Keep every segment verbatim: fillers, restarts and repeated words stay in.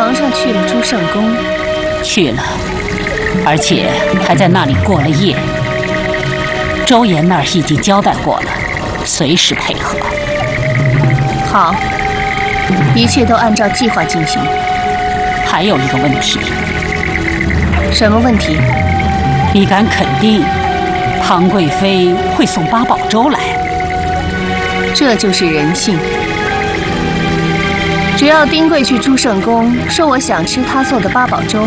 皇上去了朱圣宫？ 去了，而且还在那里过了夜。周岩那儿已经交代过了，随时配合。 好，一切都按照计划进行。 还有一个问题。 什么问题？ 你敢肯定唐贵妃会送八宝粥来？ 这就是人性。只要丁贵去朱圣宫说我想吃他做的八宝粥，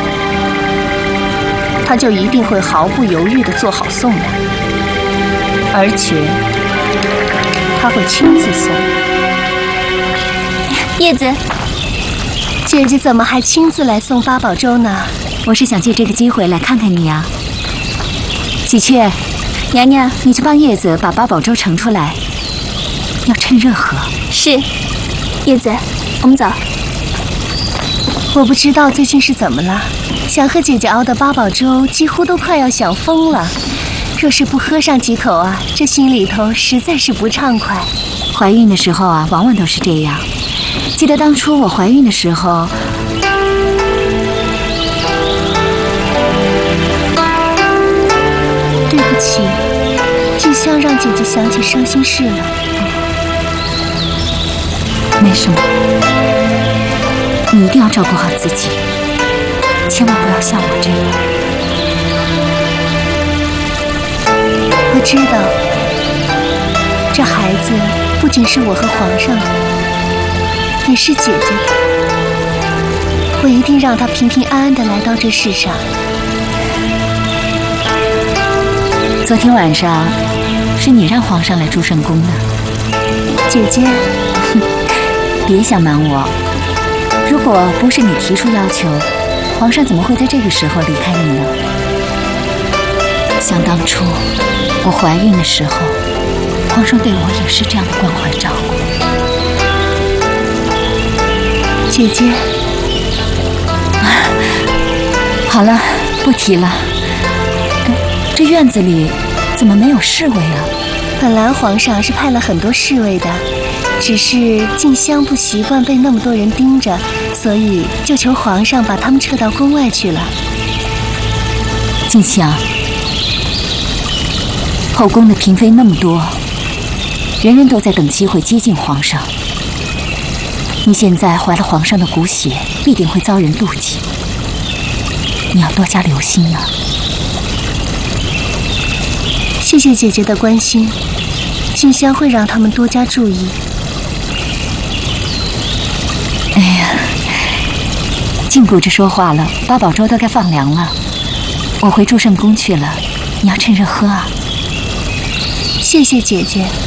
他就一定会毫不犹豫地做好送来，而且他会亲自送。 叶子， 姐姐怎么还亲自来送八宝粥呢？ 我是想借这个机会来看看你啊。喜鹊，娘娘，你去帮叶子把八宝粥盛出来，要趁热喝。 是，叶子，我们走。 我不知道最近是怎么了，想喝姐姐熬的八宝粥，几乎都快要想疯了。若是不喝上几口啊，这心里头实在是不畅快。 怀孕的时候啊，往往都是这样。记得当初我怀孕的时候， 对不起，静香让姐姐想起伤心事了。 没什么，你一定要照顾好自己，千万不要像我这样。 我知道，这孩子不仅是我和皇上的，也是姐姐的。我一定让她平平安安的来到这世上。 昨天晚上是你让皇上来朱圣宫的， 姐姐， 哼，别想瞒我。如果不是你提出要求，皇上怎么会在这个时候离开你呢？想当初我怀孕的时候，皇上对我也是这样的关怀照顾。 姐姐， 啊，好了，不提了。这院子里怎么没有侍卫啊？ 本来皇上是派了很多侍卫的，只是静香不习惯被那么多人盯着，所以就求皇上把他们撤到宫外去了。 静香，后宫的嫔妃那么多，人人都在等机会接近皇上。你现在怀了皇上的骨血，必定会遭人妒忌，你要多加留心呢。 谢谢姐姐的关心，静香会让他们多加注意。 哎呀，净顾着说话了，八宝粥都该放凉了。我回祝圣宫去了，你要趁热喝啊。 谢谢姐姐。